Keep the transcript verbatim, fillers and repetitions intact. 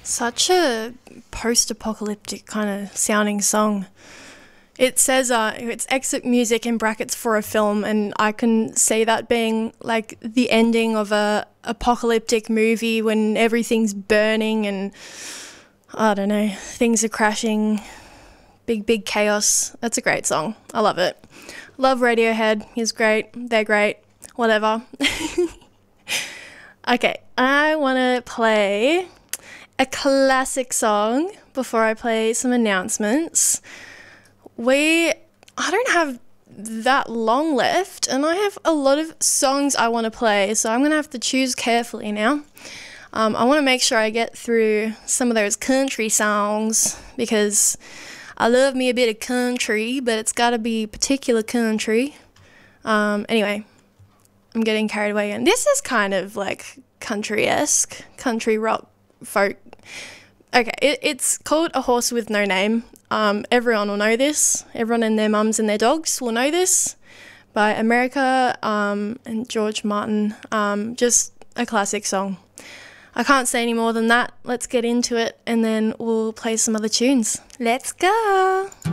Such a post-apocalyptic kind of sounding song. It says uh, it's exit music in brackets for a film, and I can see that being like the ending of a apocalyptic movie when everything's burning and I don't know, things are crashing, big, big chaos. That's a great song. I love it. Love Radiohead. He's great. They're great. Whatever. Okay, I want to play a classic song before I play some announcements. We, I don't have that long left, and I have a lot of songs I want to play, so I'm going to have to choose carefully now. Um, I want to make sure I get through some of those country songs, because I love me a bit of country, but it's got to be particular country. Um, anyway, I'm getting carried away, and this is kind of like country-esque, country rock folk. Okay, it, it's called A Horse With No Name. Um, everyone will know this. Everyone and their mums and their dogs will know this. By America um, and George Martin. Um, just a classic song. I can't say any more than that. Let's get into it, and then we'll play some other tunes. Let's go!